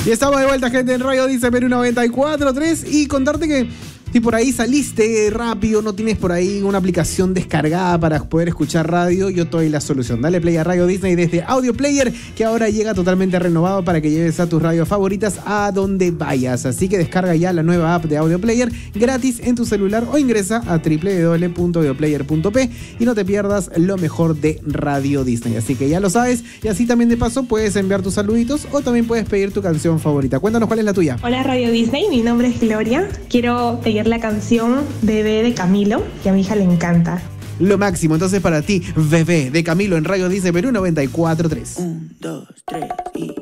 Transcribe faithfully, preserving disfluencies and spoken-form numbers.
Y estamos de vuelta, gente, en Radio Dice Perú noventa y cuatro punto tres. Y contarte que si por ahí saliste rápido, no tienes por ahí una aplicación descargada para poder escuchar radio, yo te doy la solución. Dale play a Radio Disney desde Audio Player, que ahora llega totalmente renovado para que lleves a tus radios favoritas a donde vayas. Así que descarga ya la nueva app de Audio Player gratis en tu celular o ingresa a doble u doble u doble u punto audioplayer punto pe y no te pierdas lo mejor de Radio Disney. Así que ya lo sabes, y así también de paso puedes enviar tus saluditos o también puedes pedir tu canción favorita. Cuéntanos cuál es la tuya. Hola Radio Disney, mi nombre es Gloria. Quiero pedir la canción Bebé de Camilo, que a mi hija le encanta. Lo máximo, entonces para ti, Bebé de Camilo en Radio Dice Perú noventa y cuatro punto tres. Un, dos, tres y...